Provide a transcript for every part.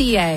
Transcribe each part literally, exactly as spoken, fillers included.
C A.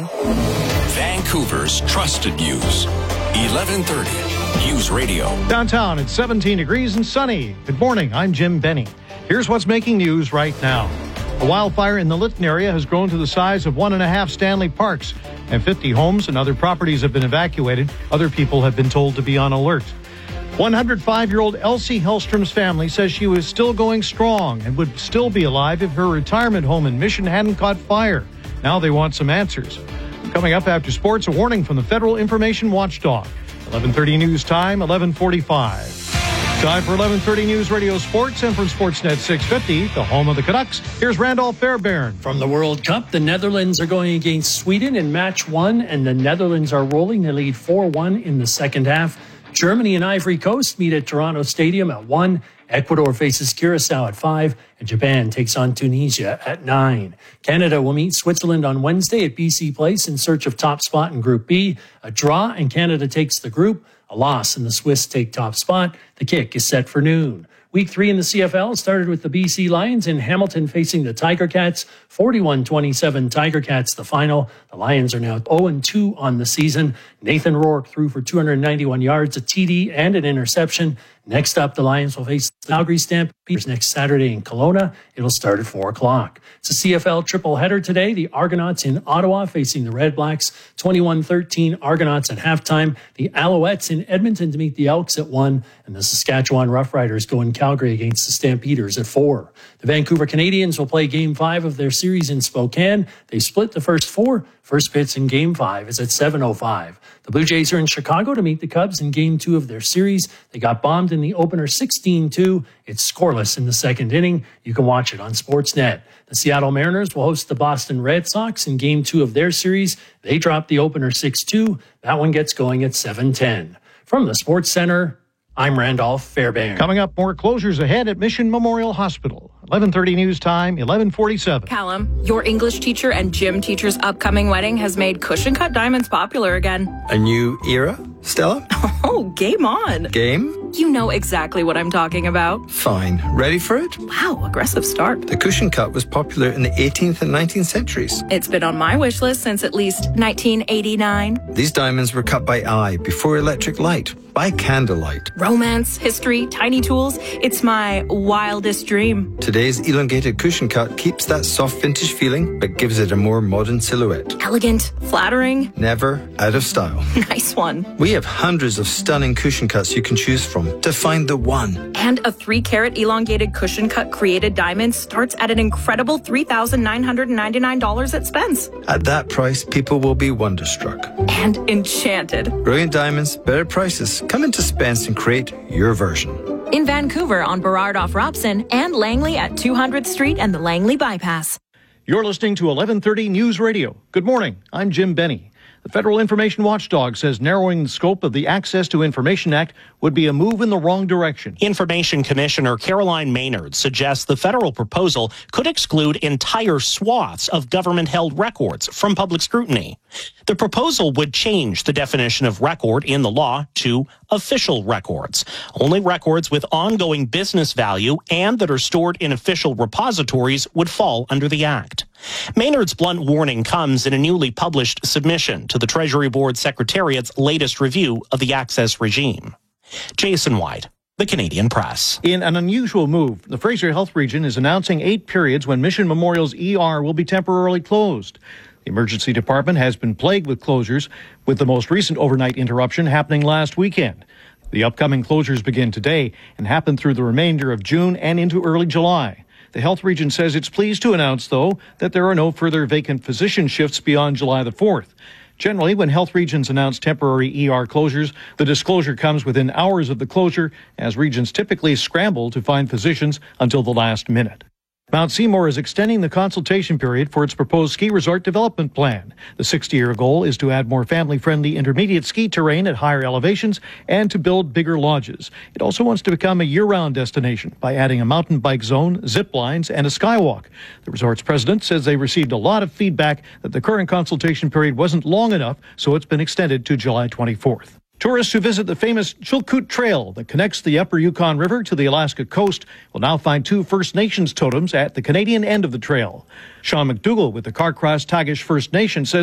Vancouver's trusted news. eleven thirty News Radio. Downtown, it's seventeen degrees and sunny. Good morning, I'm Jim Benny. Here's what's making news right now. A wildfire in the Lytton area has grown to the size of one and a half Stanley Parks, and fifty homes and other properties have been evacuated. Other people have been told to be on alert. one hundred five-year-old Elsie Hellstrom's family says she was still going strong and would still be alive if her retirement home in Mission hadn't caught fire. Now they want some answers. Coming up after sports, a warning from the Federal Information Watchdog. eleven thirty news time, eleven forty-five. Time for eleven thirty News Radio Sports and from Sportsnet six fifty, the home of the Canucks. Here's Randolph Fairbairn. From the World Cup, the Netherlands are going against Sweden in match one, and the Netherlands are rolling. They lead four one in the second half. Germany and Ivory Coast meet at Toronto Stadium at one. Ecuador faces Curacao at five, and Japan takes on Tunisia at nine. Canada will meet Switzerland on Wednesday at B C Place in search of top spot in Group B. A draw, and Canada takes the group. A loss, and the Swiss take top spot. The kick is set for noon. Week three in the C F L started with the B C Lions in Hamilton facing the Tiger Cats. forty-one twenty-seven Tiger Cats the final. The Lions are now oh and two on the season. Nathan Rourke threw for two hundred ninety-one yards, a T D, and an interception. Next up, the Lions will face the Calgary Stampeders next Saturday in Kelowna. It'll start at four o'clock. It's a C F L triple header today. The Argonauts in Ottawa facing the Red Blacks. twenty-one thirteen Argonauts at halftime. The Alouettes in Edmonton to meet the Elks at one. And the Saskatchewan Roughriders go in Calgary against the Stampeders at four. The Vancouver Canadians will play Game five of their series in Spokane. They split the first four. First pitch in Game five is at seven oh five. The Blue Jays are in Chicago to meet the Cubs in Game two of their series. They got bombed in the opener sixteen two. It's scoreless in the second inning. You can watch it on Sportsnet. The Seattle Mariners will host the Boston Red Sox in Game two of their series. They dropped the opener six two. That one gets going at seven ten. From the Sports Center, I'm Randolph Fairbairn. Coming up, more closures ahead at Mission Memorial Hospital. eleven thirty news time, eleven forty-seven. Callum, your English teacher and gym teacher's upcoming wedding has made cushion cut diamonds popular again. A new era, Stella? Oh, game on. Game? You know exactly what I'm talking about. Fine. Ready for it? Wow, aggressive start. The cushion cut was popular in the eighteenth and nineteenth centuries. It's been on my wish list since at least nineteen eighty-nine. These diamonds were cut by eye before electric light, by candlelight. Romance, history, tiny tools. It's my wildest dream. Today's elongated cushion cut keeps that soft vintage feeling, but gives it a more modern silhouette. Elegant, flattering. Never out of style. Nice one. We have hundreds of stunning cushion cuts you can choose from to find the one. And a three carat elongated cushion cut created diamond starts at an incredible three thousand nine hundred ninety-nine dollars at Spence. At that price, people will be wonderstruck. And enchanted. Brilliant diamonds, better prices. Come into Spence and create your version. In Vancouver on Burrard off Robson and Langley at two hundredth Street and the Langley Bypass. You're listening to eleven thirty News Radio. Good morning, I'm Jim Benny. The Federal Information Watchdog says narrowing the scope of the Access to Information Act would be a move in the wrong direction. Information Commissioner Caroline Maynard suggests the federal proposal could exclude entire swaths of government-held records from public scrutiny. The proposal would change the definition of record in the law to official records. Only records with ongoing business value and that are stored in official repositories would fall under the Act. Maynard's blunt warning comes in a newly published submission to the Treasury Board Secretariat's latest review of the access regime. Jason White, The Canadian Press. In an unusual move, the Fraser Health Region is announcing eight periods when Mission Memorial's E R will be temporarily closed. The emergency department has been plagued with closures, with the most recent overnight interruption happening last weekend. The upcoming closures begin today and happen through the remainder of June and into early July. The health region says it's pleased to announce, though, that there are no further vacant physician shifts beyond July the fourth. Generally, when health regions announce temporary E R closures, the disclosure comes within hours of the closure, as regions typically scramble to find physicians until the last minute. Mount Seymour is extending the consultation period for its proposed ski resort development plan. The sixty-year goal is to add more family-friendly intermediate ski terrain at higher elevations and to build bigger lodges. It also wants to become a year-round destination by adding a mountain bike zone, zip lines, and a skywalk. The resort's president says they received a lot of feedback that the current consultation period wasn't long enough, so it's been extended to July twenty-fourth. Tourists who visit the famous Chilkoot Trail that connects the upper Yukon River to the Alaska coast will now find two First Nations totems at the Canadian end of the trail. Sean McDougall with the Carcross Tagish First Nation says